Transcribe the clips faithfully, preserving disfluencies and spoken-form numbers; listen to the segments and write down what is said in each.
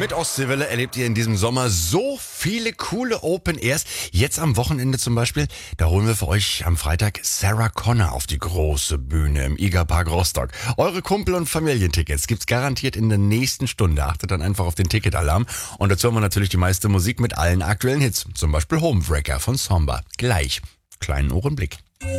Mit Ostseewelle erlebt ihr in diesem Sommer so viele coole Open Airs. Jetzt am Wochenende zum Beispiel, da holen wir für euch am Freitag Sarah Connor auf die große Bühne im Igerpark Rostock. Eure Kumpel- und Familientickets gibt's garantiert in der nächsten Stunde. Achtet dann einfach auf den Ticketalarm. Und dazu haben wir natürlich die meiste Musik mit allen aktuellen Hits. Zum Beispiel Homebreaker von Samba. Gleich. Kleinen Ohrenblick.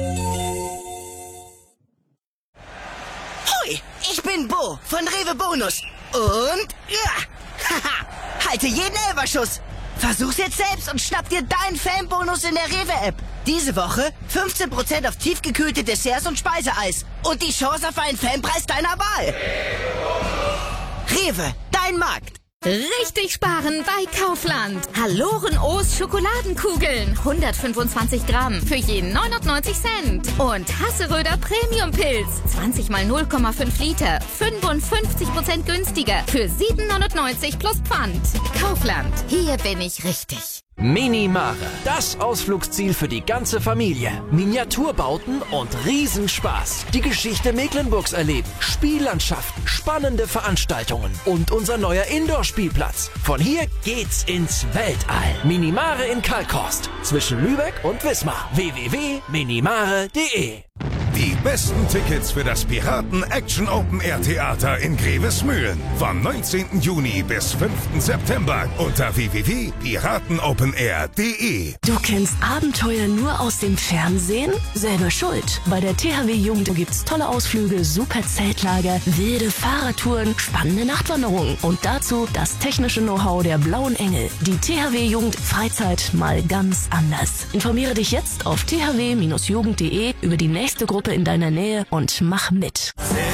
Hoi, ich bin Bo von Rewe Bonus. Und ja, haha, halte jeden Elberschuss. Versuch's jetzt selbst und schnapp dir deinen Fanbonus in der Rewe-App. Diese Woche fünfzehn Prozent auf tiefgekühlte Desserts und Speiseeis. Und die Chance auf einen Fanpreis deiner Wahl. Rewe, dein Markt. Richtig sparen bei Kaufland. Haloren O's Schokoladenkugeln. hundertfünfundzwanzig Gramm für jeden neunundneunzig Cent. Und Hasseröder Premium Pilz. zwanzig mal null Komma fünf Liter. fünfundfünfzig Prozent günstiger für sieben neunundneunzig plus Pfand. Kaufland. Hier bin ich richtig. Minimare, das Ausflugsziel für die ganze Familie. Miniaturbauten und Riesenspaß. Die Geschichte Mecklenburgs erleben, Spiellandschaften, spannende Veranstaltungen und unser neuer Indoor-Spielplatz. Von hier geht's ins Weltall. Minimare in Kalkhorst, zwischen Lübeck und Wismar. w w w punkt minimare punkt de. Die besten Tickets für das Piraten Action Open Air Theater in Grevesmühlen. Vom neunzehnten Juni bis fünften September unter w w w punkt piratenopenair punkt de. Du kennst Abenteuer nur aus dem Fernsehen? Selber schuld. Bei der T H W Jugend gibt's tolle Ausflüge, super Zeltlager, wilde Fahrradtouren, spannende Nachtwanderungen und dazu das technische Know-how der Blauen Engel. Die T H W Jugend Freizeit mal ganz anders. Informiere dich jetzt auf t h w Bindestrich jugend punkt de über die nächste Gruppe in deiner Nähe und mach mit.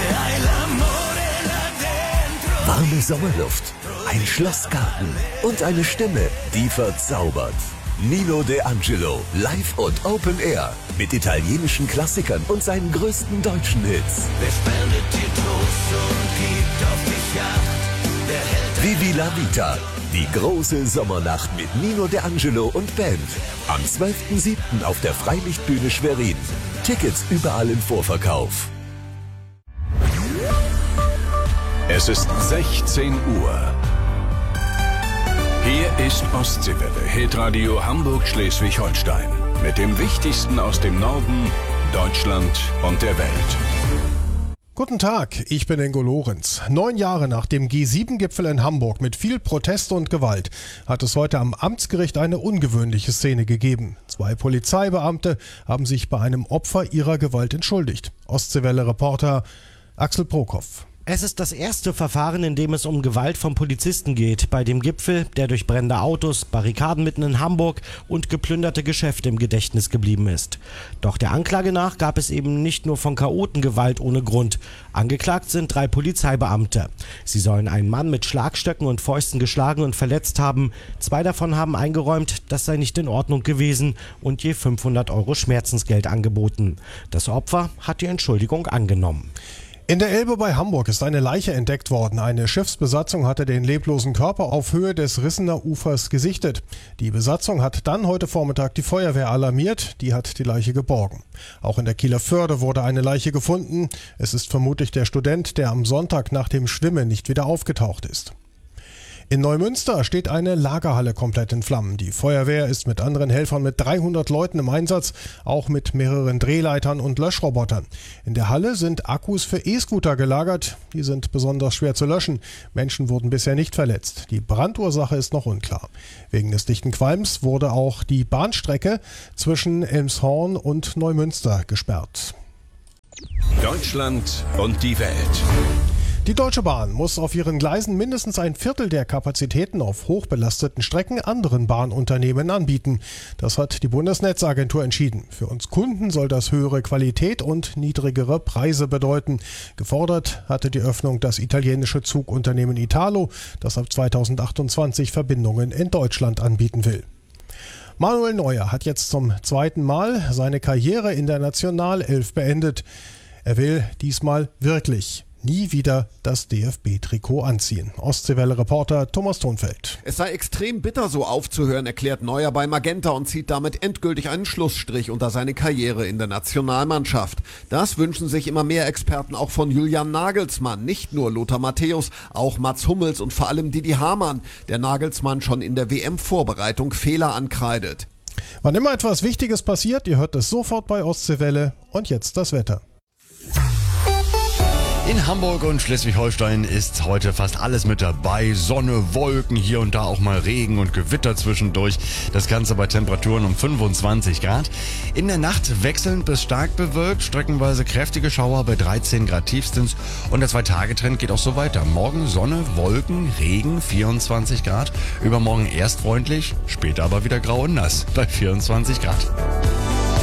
Warme Sommerluft, ein Schlossgarten und eine Stimme, die verzaubert. Nino De Angelo, live und Open Air mit italienischen Klassikern und seinen größten deutschen Hits. Vivi la Vita, die große Sommernacht mit Nino De Angelo und Band. Am zwölften siebten auf der Freilichtbühne Schwerin. Tickets überall im Vorverkauf. Es ist sechzehn Uhr. Hier ist Ostseewelle, Hitradio Hamburg-Schleswig-Holstein. Mit dem Wichtigsten aus dem Norden, Deutschland und der Welt. Guten Tag, ich bin Ingo Lorenz. Neun Jahre nach dem G sieben Gipfel in Hamburg mit viel Protest und Gewalt hat es heute am Amtsgericht eine ungewöhnliche Szene gegeben. Zwei Polizeibeamte haben sich bei einem Opfer ihrer Gewalt entschuldigt. Ostseewelle-Reporter Axel Prokop. Es ist das erste Verfahren, in dem es um Gewalt von Polizisten geht. Bei dem Gipfel, der durch brennende Autos, Barrikaden mitten in Hamburg und geplünderte Geschäfte im Gedächtnis geblieben ist. Doch der Anklage nach gab es eben nicht nur von Chaoten Gewalt ohne Grund. Angeklagt sind drei Polizeibeamte. Sie sollen einen Mann mit Schlagstöcken und Fäusten geschlagen und verletzt haben. Zwei davon haben eingeräumt, das sei nicht in Ordnung gewesen und je fünfhundert Euro Schmerzensgeld angeboten. Das Opfer hat die Entschuldigung angenommen. In der Elbe bei Hamburg ist eine Leiche entdeckt worden. Eine Schiffsbesatzung hatte den leblosen Körper auf Höhe des Rissener Ufers gesichtet. Die Besatzung hat dann heute Vormittag die Feuerwehr alarmiert. Die hat die Leiche geborgen. Auch in der Kieler Förde wurde eine Leiche gefunden. Es ist vermutlich der Student, der am Sonntag nach dem Schwimmen nicht wieder aufgetaucht ist. In Neumünster steht eine Lagerhalle komplett in Flammen. Die Feuerwehr ist mit anderen Helfern mit dreihundert Leuten im Einsatz, auch mit mehreren Drehleitern und Löschrobotern. In der Halle sind Akkus für E-Scooter gelagert. Die sind besonders schwer zu löschen. Menschen wurden bisher nicht verletzt. Die Brandursache ist noch unklar. Wegen des dichten Qualms wurde auch die Bahnstrecke zwischen Elmshorn und Neumünster gesperrt. Deutschland und die Welt. Die Deutsche Bahn muss auf ihren Gleisen mindestens ein Viertel der Kapazitäten auf hochbelasteten Strecken anderen Bahnunternehmen anbieten. Das hat die Bundesnetzagentur entschieden. Für uns Kunden soll das höhere Qualität und niedrigere Preise bedeuten. Gefordert hatte die Öffnung das italienische Zugunternehmen Italo, das ab zweitausendachtundzwanzig Verbindungen in Deutschland anbieten will. Manuel Neuer hat jetzt zum zweiten Mal seine Karriere in der Nationalelf beendet. Er will diesmal wirklich nie wieder das D F B-Trikot anziehen. Ostseewelle-Reporter Thomas Thonfeld. Es sei extrem bitter, so aufzuhören, erklärt Neuer bei Magenta und zieht damit endgültig einen Schlussstrich unter seine Karriere in der Nationalmannschaft. Das wünschen sich immer mehr Experten auch von Julian Nagelsmann. Nicht nur Lothar Matthäus, auch Mats Hummels und vor allem Didi Hamann, der Nagelsmann schon in der W M-Vorbereitung Fehler ankreidet. Wann immer etwas Wichtiges passiert, ihr hört es sofort bei Ostseewelle. Und jetzt das Wetter. In Hamburg und Schleswig-Holstein ist heute fast alles mit dabei. Sonne, Wolken, hier und da auch mal Regen und Gewitter zwischendurch. Das Ganze bei Temperaturen um fünfundzwanzig Grad. In der Nacht wechselnd bis stark bewölkt, streckenweise kräftige Schauer bei dreizehn Grad tiefstens. Und der Zwei-Tage-Trend geht auch so weiter. Morgen Sonne, Wolken, Regen, vierundzwanzig Grad. Übermorgen erst freundlich, später aber wieder grau und nass bei vierundzwanzig Grad.